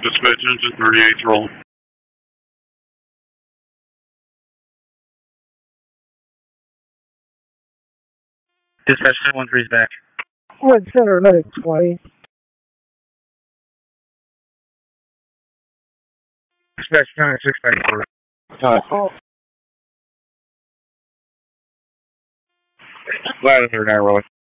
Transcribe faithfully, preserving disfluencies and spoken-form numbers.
Dispatch engine thirty-eight roll. Dispatch two one three is back. Wood Center, Medic twenty. Dispatch nine six back for. Oh. Ladder nine roll.